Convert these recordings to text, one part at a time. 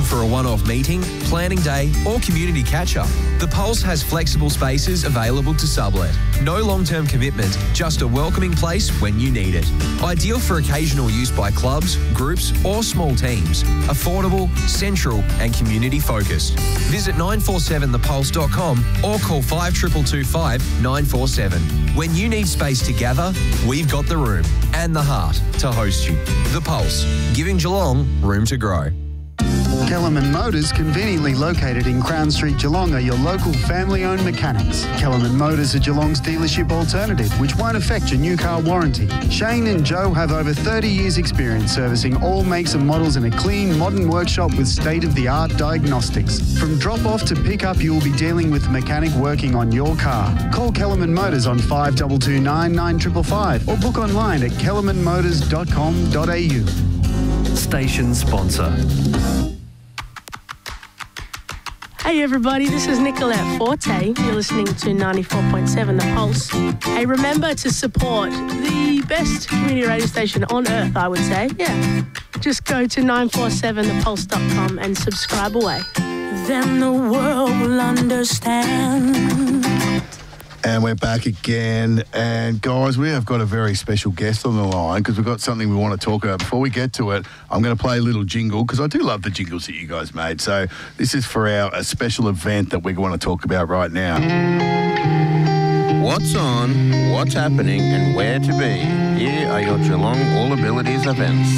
for a one-off meeting, planning day or community catch-up, The Pulse has flexible spaces available to sublet. No long-term commitment, just a welcoming place when you need it. Ideal for occasional use by clubs, groups or small teams. Affordable, central and community-focused. Visit 947thepulse.com or call 5225 947. When you need space to gather, we've got the room and the heart to host you. The Pulse, giving Geelong room to grow. Kellerman Motors, conveniently located in Crown Street, Geelong, are your local family-owned mechanics. Kellerman Motors are Geelong's dealership alternative, which won't affect your new car warranty. Shane and Joe have over 30 years' experience servicing all makes and models in a clean, modern workshop with state-of-the-art diagnostics. From drop-off to pick-up, you will be dealing with the mechanic working on your car. Call Kellerman Motors on 5229 9555 or book online at kellermanmotors.com.au. Station sponsor. Hey everybody, this is Nicolette Forte. You're listening to 94.7 The Pulse. Hey, remember to support the best community radio station on earth, I would say. Yeah. Just go to 947thepulse.com and subscribe away. Then the world will understand. And we're back again. And guys, we have got a very special guest on the line because we've got something we want to talk about. Before we get to it, I'm going to play a little jingle because I do love the jingles that you guys made. So this is for a special event that we want to talk about right now. What's on, what's happening and where to be. Here are your Geelong All Abilities events.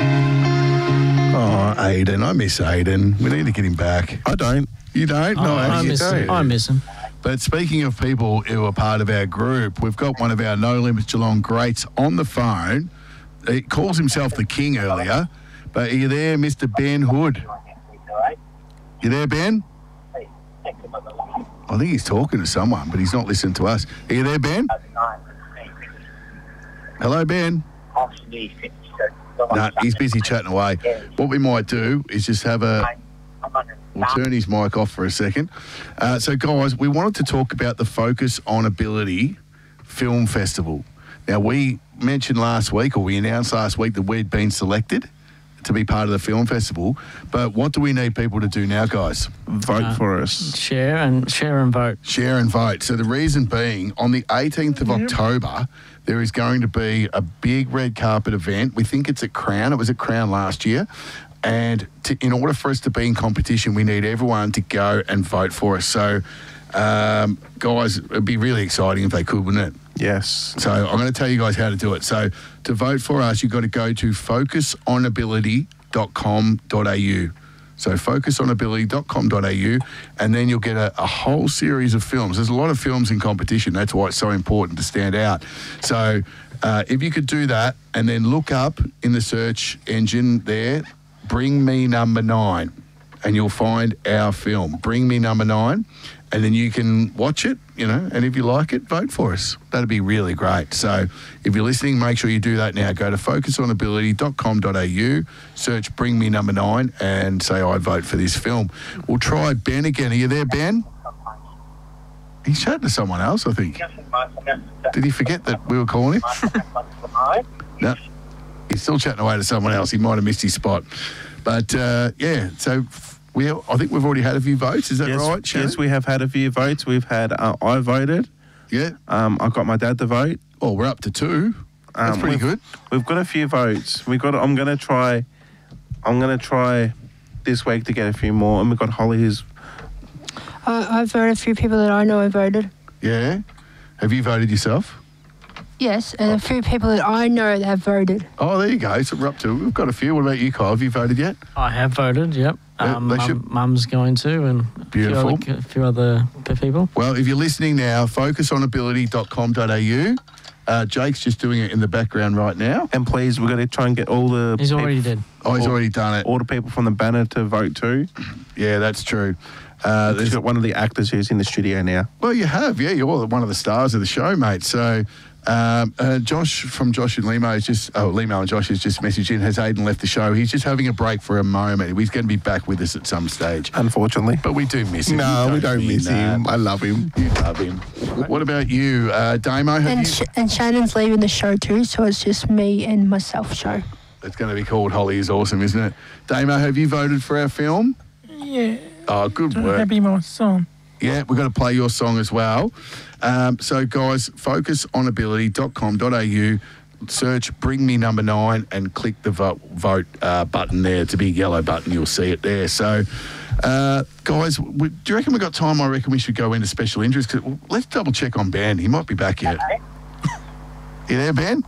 Oh, Aiden. I miss Aiden. We need to get him back. I don't. You don't? No, I miss him. I miss him. But speaking of people who are part of our group, we've got one of our No Limits Geelong greats on the phone. He calls himself the King earlier. But are you there, Mr. Ben Hood? You there, Ben? I think he's talking to someone, but he's not listening to us. Are you there, Ben? Hello, Ben? No, he's busy chatting away. What we might do is just have we'll turn his mic off for a second. So, guys, we wanted to talk about the Focus on Ability Film Festival. Now, we mentioned last week, or we announced last week, that we'd been selected to be part of the film festival. But what do we need people to do now, guys? Vote for us. Share and vote. Share and vote. So the reason being, on the 18th of October, there is going to be a big red carpet event. We think it's at Crown. It was at Crown last year. And in order for us to be in competition, we need everyone to go and vote for us. So, guys, it'd be really exciting if they could, wouldn't it? Yes. So I'm going to tell you guys how to do it. So to vote for us, you've got to go to focusonability.com.au. So focusonability.com.au, and then you'll get a whole series of films. There's a lot of films in competition. That's why it's so important to stand out. So if you could do that and then look up in the search engine there, Bring Me Number 9, and you'll find our film, Bring Me Number 9, and then you can watch it, and if you like it, vote for us. That'd be really great. So if you're listening, make sure you do that now. Go to focusonability.com.au, search Bring Me Number 9, and say, I vote for this film. We'll try Ben again. Are you there, Ben? He's chatting to someone else, I think. Did he forget that we were calling him? No. He's still chatting away to someone else. He might have missed his spot. But, so I think we've already had a few votes. Is that right, Shannon? Yes, we have had a few votes. We've had, I voted. Yeah. I got my dad to vote. Oh, we're up to 2. That's pretty good. We've got a few votes. I'm going to try this week to get a few more. And we've got Holly who's... I've voted a few people that I know have voted. Yeah? Have you voted yourself? Yes, and a few people that I know that have voted. Oh, there you go. So we've got a few. What about you, Kyle? Have you voted yet? I have voted, yep. Mum's going to, and beautiful. A few other people. Well, if you're listening now, focusonability.com.au. Jake's just doing it in the background right now. And please, we've got to try and get all the... He's already did. Oh, he's already done it. All the people from the banner to vote too. Yeah, that's true. There's got one of the actors who's in the studio now. Well, you have, yeah. You're one of the stars of the show, mate. So... Josh from Josh and Limo is just... Oh, Limo and Josh has just messaged in. Has Aiden left the show? He's just having a break for a moment. He's going to be back with us at some stage. Unfortunately. But we do miss him. No, we don't miss him. I love him. You love him. What about you, Damo? And Shannon's leaving the show too, so it's just me and myself show. It's going to be called Holly is Awesome, isn't it? Damo, have you voted for our film? Yeah. Oh, good work. That'd be my song. Yeah, we've got to play your song as well. So, guys, focusonability.com.au, search Bring Me Number 9 and click the vote button there. It's a big yellow button. You'll see it there. So, guys, do you reckon we've got time? I reckon we should go into special interest. 'Cause let's double check on Ben. He might be back yet. You there, Ben?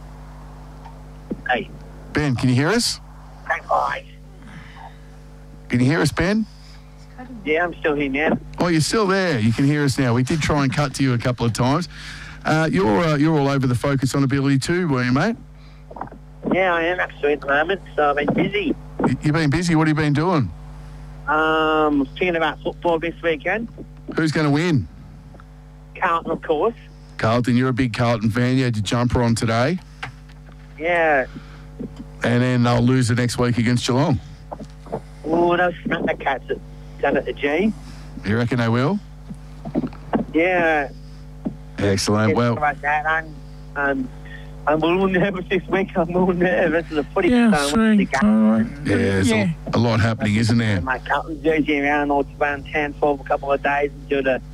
Hey. Ben, can you hear us? Hi. Can you hear us, Ben? Yeah, I'm still here now. Oh, you're still there. You can hear us now. We did try and cut to you a couple of times. You're all over the Focus on Ability too, were you, mate? Yeah, I am actually at the moment, so I've been busy. You've been busy? What have you been doing? Thinking about football this weekend. Who's going to win? Carlton, of course. Carlton, you're a big Carlton fan. You had your jumper on today. Yeah. And then they'll lose the next week against Geelong. Oh, they'll smack the Cats down at the G. You reckon they will? Yeah. Excellent. Well, like that. I'm a little nervous this week. I'm a little nervous. The footy. There's a lot happening, isn't there? My Carlton jersey around all around town for a couple of days until the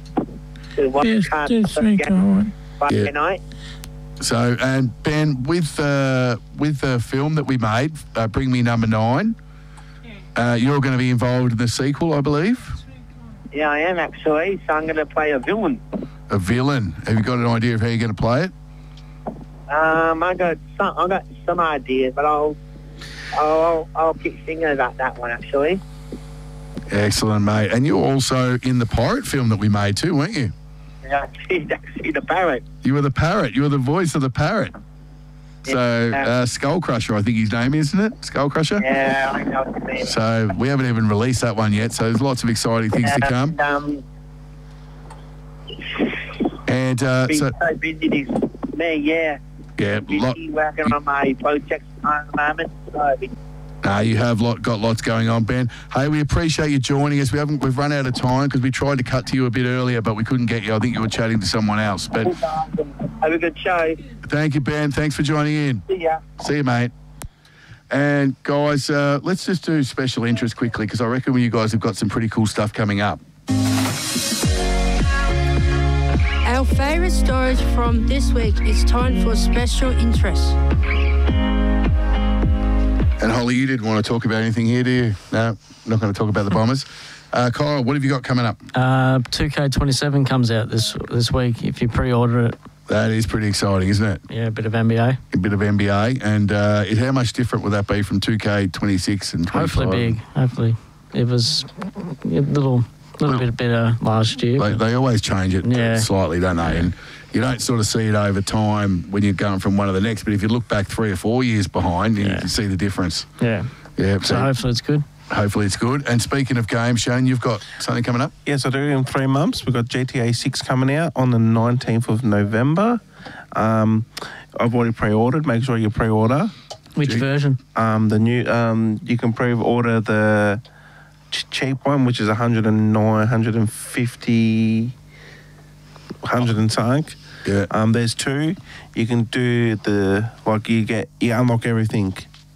Friday night. So, and Ben, with the film that we made, Bring Me Number 9, you're going to be involved in the sequel, I believe? Yeah, I am actually. So I'm going to play a villain. A villain. Have you got an idea of how you're going to play it? I got some ideas, but I'll keep thinking about that one actually. Excellent, mate. And you're also in the pirate film that we made too, weren't you? Yeah, actually the parrot. You were the parrot. You were the voice of the parrot. So, Skull Crusher, I think his name is, isn't it? Skull Crusher? Yeah, I know what you mean. So, we haven't even released that one yet, so there's lots of exciting things to come. And so busy this me, yeah. Yeah, busy working on my projects at the moment. So you have got lots going on, Ben. Hey, we appreciate you joining us. We've run out of time because we tried to cut to you a bit earlier, but we couldn't get you. I think you were chatting to someone else. But have a good show. Thank you, Ben. Thanks for joining in. See ya. See you, mate. And guys, let's just do special interest quickly because I reckon you guys have got some pretty cool stuff coming up. Our favourite stories from this week. It's time for special interest. And Holly, you didn't want to talk about anything here, do you? No, not going to talk about the Bombers. Kyle, what have you got coming up? 2K27 comes out this week if you pre-order it. That is pretty exciting, isn't it? Yeah, a bit of NBA. A bit of NBA. And how much different would that be from 2K26 and 25? Hopefully big. Hopefully. It was a little bit better last year. They always change it slightly, don't they? And you don't sort of see it over time when you're going from one to the next. But if you look back 3 or 4 years behind, you can see the difference. Yeah. Yeah. So hopefully it's good. Hopefully it's good. And speaking of games, Shane, you've got something coming up? Yes, I do. In 3 months, we've got GTA 6 coming out on the 19th of November. I've already pre-ordered. Make sure you pre-order. Which version? The new. You can pre-order the cheap one, which is 109, 150, 100 and something. Yeah. There's 2. You can do you unlock everything.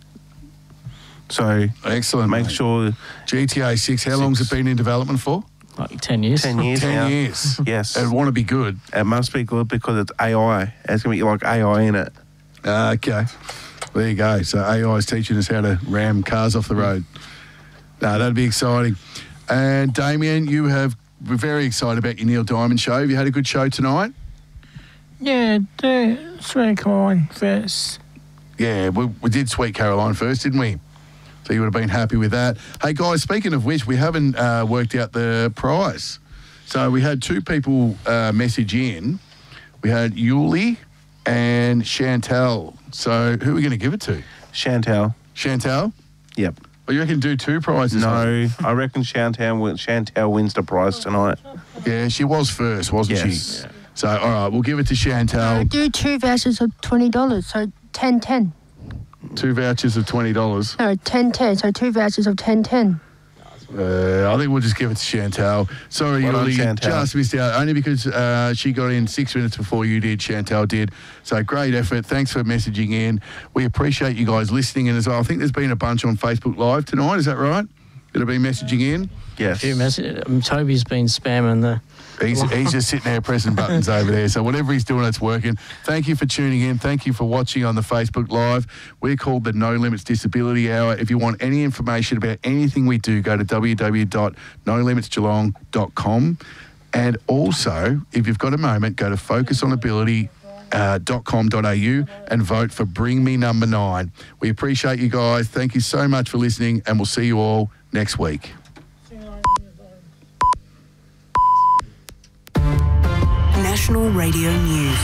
So excellent. Make sure GTA 6. How long's it been in development for? Like 10 years. 10 years. 10 years. Yes. It'd want to be good. It must be good because it's AI. It's going to be like AI in it. Okay. There you go. So AI is teaching us how to ram cars off the road. No, that'd be exciting. And Damien, we're very excited about your Neil Diamond show. Have you had a good show tonight? Yeah, the Sweet Caroline first. Yeah, we did Sweet Caroline first, didn't we? So you would have been happy with that. Hey, guys, speaking of which, we haven't worked out the prize. So we had 2 people message in. We had Yuli and Chantel. So who are we going to give it to? Chantel. Chantel? Yep. Well, you reckon do 2 prizes? No, I reckon Chantel wins the prize tonight. Yeah, she was first, wasn't she? Yeah. So, all right, we'll give it to Chantel. Do 2 vouchers of $20, so 10. 2 vouchers of $20. No, 10, so 2 vouchers of 10. I think we'll just give it to Chantal. Sorry, Well done, Yuli, Chantal. just missed out. Only because she got in 6 minutes before you did, Chantal did. So great effort. Thanks for messaging in. We appreciate you guys listening in as well. I think there's been a bunch on Facebook Live tonight. Is that right? That have been messaging in? Yes. Toby's been spamming the... He's just sitting there pressing buttons over there. So whatever he's doing, it's working. Thank you for tuning in. Thank you for watching on the Facebook Live. We're called the No Limits Disability Hour. If you want any information about anything we do, go to www.nolimitsgeelong.com. And also, if you've got a moment, go to focusonability.com.au and vote for Bring Me Number 9. We appreciate you guys. Thank you so much for listening, and we'll see you all next week. National Radio News.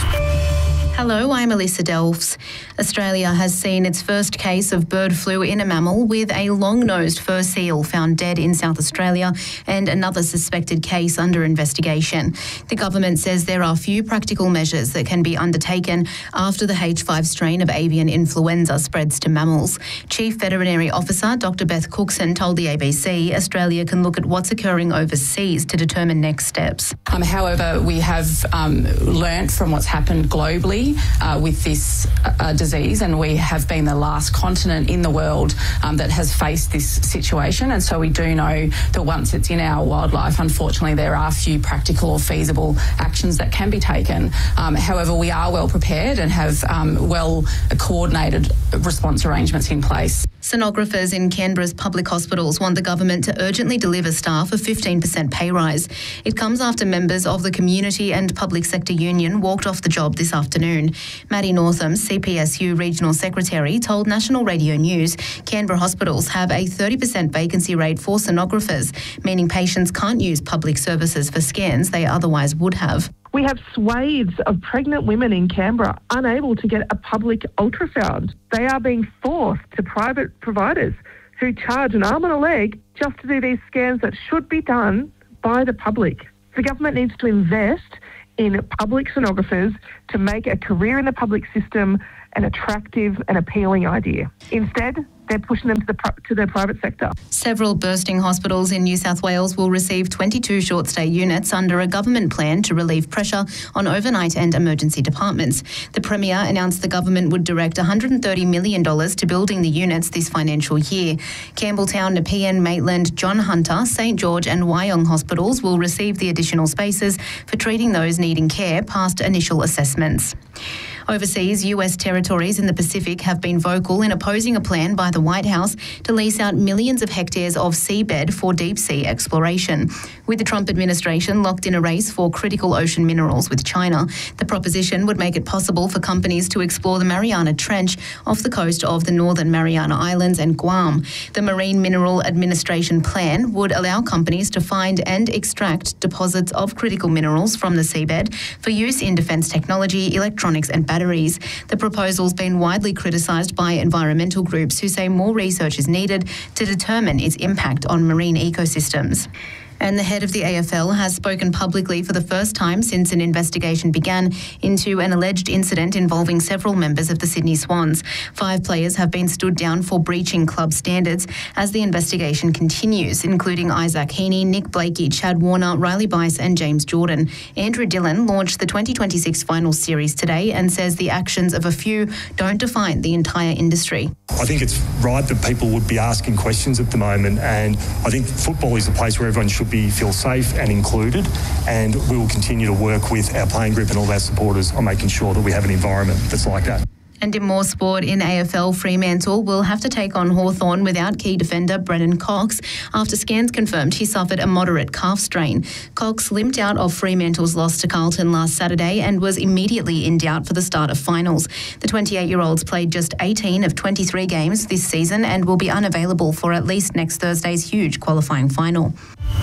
Hello, I'm Alyssa Delves. Australia has seen its first case of bird flu in a mammal, with a long-nosed fur seal found dead in South Australia and another suspected case under investigation. The government says there are few practical measures that can be undertaken after the H5 strain of avian influenza spreads to mammals. Chief Veterinary Officer Dr. Beth Cookson told the ABC Australia can look at what's occurring overseas to determine next steps. However, we have learnt from what's happened globally with this disease, and we have been the last continent in the world that has faced this situation. And so we do know that once it's in our wildlife, unfortunately, there are few practical or feasible actions that can be taken. However, we are well prepared and have well coordinated response arrangements in place. Sonographers in Canberra's public hospitals want the government to urgently deliver staff a 15% pay rise. It comes after members of the Community and Public Sector Union walked off the job this afternoon. Maddie Northam, CPSU Regional Secretary, told National Radio News Canberra hospitals have a 30% vacancy rate for sonographers, meaning patients can't use public services for scans they otherwise would have. We have swathes of pregnant women in Canberra unable to get a public ultrasound. They are being forced to private providers who charge an arm and a leg just to do these scans that should be done by the public. The government needs to invest in public sonographers to make a career in the public system an attractive and appealing idea. Instead, they're pushing them to their private sector. Several bursting hospitals in New South Wales will receive 22 short-stay units under a government plan to relieve pressure on overnight and emergency departments. The Premier announced the government would direct $130 million to building the units this financial year. Campbelltown, Nepean, Maitland, John Hunter, St George and Wyong hospitals will receive the additional spaces for treating those needing care past initial assessments. Overseas, US territories in the Pacific have been vocal in opposing a plan by the White House to lease out millions of hectares of seabed for deep-sea exploration. With the Trump administration locked in a race for critical ocean minerals with China, the proposition would make it possible for companies to explore the Mariana Trench off the coast of the Northern Mariana Islands and Guam. The Marine Mineral Administration plan would allow companies to find and extract deposits of critical minerals from the seabed for use in defence technology, electronics and batteries. The proposal's been widely criticised by environmental groups who say more research is needed to determine its impact on marine ecosystems. And the head of the AFL has spoken publicly for the first time since an investigation began into an alleged incident involving several members of the Sydney Swans. 5 players have been stood down for breaching club standards as the investigation continues, including Isaac Heaney, Nick Blakey, Chad Warner, Riley Bice and James Jordan. Andrew Dillon launched the 2026 Finals series today and says the actions of a few don't define the entire industry. I think it's right that people would be asking questions at the moment, and I think football is a place where everyone should feel safe and included, and we will continue to work with our playing group and all our supporters on making sure that we have an environment that's like that. And in more sport, in AFL, Fremantle will have to take on Hawthorn without key defender Brennan Cox after scans confirmed he suffered a moderate calf strain. Cox limped out of Fremantle's loss to Carlton last Saturday and was immediately in doubt for the start of finals. The 28-year-olds played just 18 of 23 games this season and will be unavailable for at least next Thursday's huge qualifying final.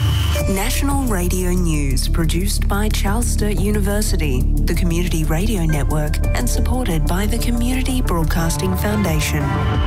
National Radio News, produced by Charles Sturt University, the Community Radio Network, and supported by the Community Broadcasting Foundation.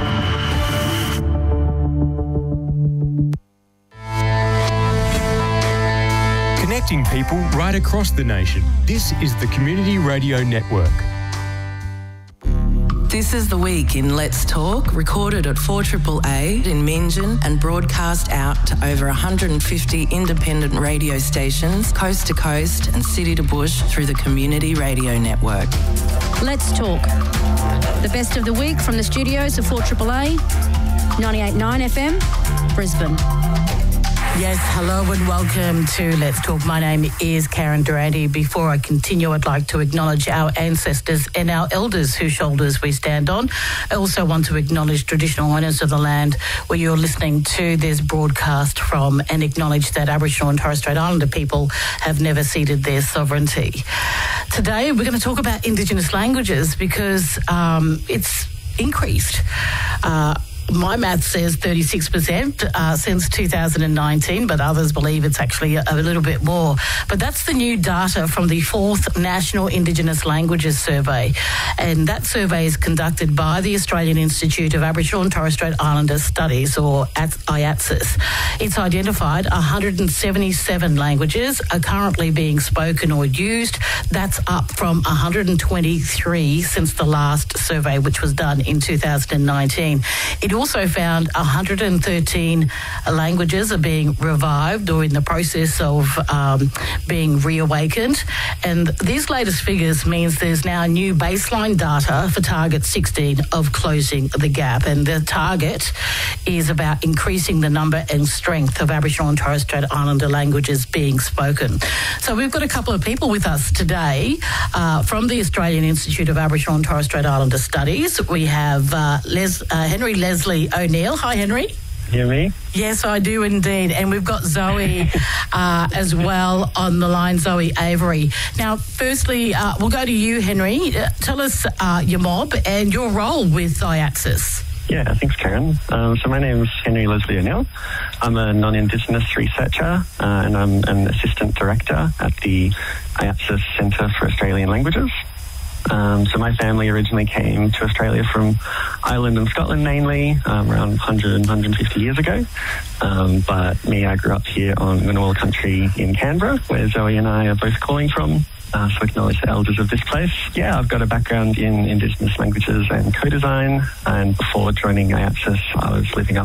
Connecting people right across the nation. This is the Community Radio Network. This is the week in Let's Talk, recorded at 4AAA in Meanjin and broadcast out to over 150 independent radio stations, coast to coast and city to bush through the Community Radio Network. Let's Talk. The best of the week from the studios of 4AAA, 98.9 FM, Brisbane. Yes, hello and welcome to Let's Talk. My name is Karen Durante. Before I continue, I'd like to acknowledge our ancestors and our elders whose shoulders we stand on. I also want to acknowledge traditional owners of the land where you're listening to this broadcast from, and acknowledge that Aboriginal and Torres Strait Islander people have never ceded their sovereignty. Today, we're going to talk about Indigenous languages because it's increased. My math says 36% since 2019, but others believe it's actually a little bit more. But that's the new data from the 4th National Indigenous Languages Survey. And that survey is conducted by the Australian Institute of Aboriginal and Torres Strait Islander Studies, or IATSIS. It's identified 177 languages are currently being spoken or used. That's up from 123 since the last survey, which was done in 2019. It also found 113 languages are being revived or in the process of being reawakened. And these latest figures means there's now new baseline data for target 16 of closing the gap. And the target is about increasing the number and strength of Aboriginal and Torres Strait Islander languages being spoken. So we've got a couple of people with us today from the Australian Institute of Aboriginal and Torres Strait Islander Studies. We have Henry Leslie O'Neill. Hi, Henry. Hear me? Yes, I do indeed. And we've got Zoe as well on the line, Zoe Avery. Now, firstly, we'll go to you, Henry. Tell us your mob and your role with IATSIS. Yeah, thanks, Karen. So my name's Henry Leslie O'Neill. I'm a non-Indigenous researcher and I'm an assistant director at the IATSIS Centre for Australian Languages. So my family originally came to Australia from Ireland and Scotland mainly, around 100, 150 years ago. But I grew up here on Ngunnawal country in Canberra, where Zoe and I are both calling from. So acknowledge the elders of this place. Yeah, I've got a background in Indigenous languages and co-design. And before joining IATSIS, I was living up